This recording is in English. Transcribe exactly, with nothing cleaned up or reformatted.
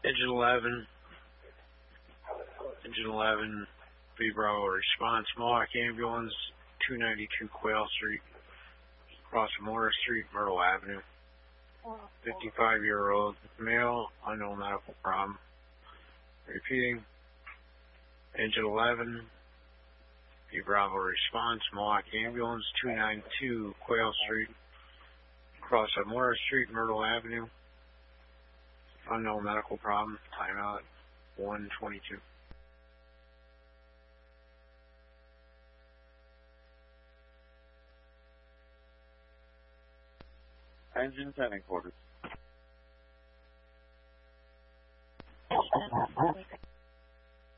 Engine eleven. Engine eleven. B Bravo response. Mohawk ambulance. two ninety-two Quail Street. Across Morris Street, Myrtle Avenue. fifty-five-year-old male. Unknown medical problem. Repeating. Engine eleven. B Bravo response. Mohawk ambulance. two ninety-two Quail Street. Across Morris Street, Myrtle Avenue. Unknown medical problem. Timeout one twenty-two. Engine ten quarters.